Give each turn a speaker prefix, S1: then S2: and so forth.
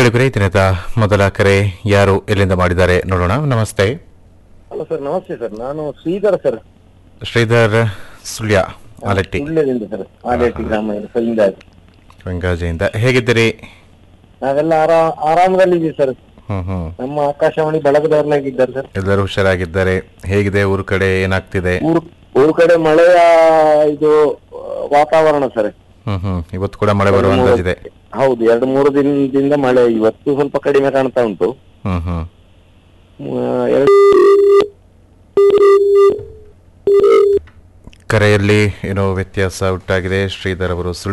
S1: ಕೇಳಿದ್ರೆ ದಿನದ ಮೊದಲ ಕರೆ ಯಾರು ಎಲ್ಲಿಂದ ಮಾಡಿದ್ದಾರೆ ನೋಡೋಣ. ನಮಸ್ತೆ.
S2: ಹಲೋ ಸರ್, ನಮಸ್ತೆ ಸರ್. ನಾನು ಶ್ರೀಧರ್ ಸರ್.
S1: ಶ್ರೀಧರ್ ಸುಳ್ಯ ಆಲಟ್ಟಿ
S2: ಸುಳ್ಯದಿಂದ ಸರ್. ಆಲಟ್ಟಿ ಗ್ರಾಮ ಸರ್.
S1: ವೆಂಗಾಜೆಯಿಂದ ಹೇಗಿದ್ದೀರಿ?
S2: ನಾವೆಲ್ಲ ಆರಾಮದಲ್ಲಿದ್ದೀವಿ ಸರ್. ನಮ್ಮ ಆಕಾಶವಾಣಿ ಬಳಗದವ್ರನ್ನಾಗಿದ್ದಾರೆ ಸರ್.
S1: ಎಲ್ಲರೂ ಹುಷಾರಾಗಿದ್ದಾರೆ. ಹೇಗಿದೆ ಊರ್ ಕಡೆ, ಏನಾಗ್ತಿದೆ?
S2: ಊರ್ ಕಡೆ ಮಳೆಯ ಇದು ವಾತಾವರಣ ಸರ್.
S1: ಇವತ್ತು ಕೂಡ ಮಳೆ ಬರುವ ಅಂದಾಜಿದೆ.
S2: ಹೌದು, 2-3 ದಿನದಿಂದ ಮಳೆ. ಇವತ್ತು ಸ್ವಲ್ಪ ಕಡಿಮೆ ಕಾಣ್ತಾ ಉಂಟು.
S1: ಕರೆಯಲ್ಲಿ ಏನೋ ವ್ಯತ್ಯಾಸ ಉಂಟಾಗಿದೆ. ಶ್ರೀಧರ್ ಅವರು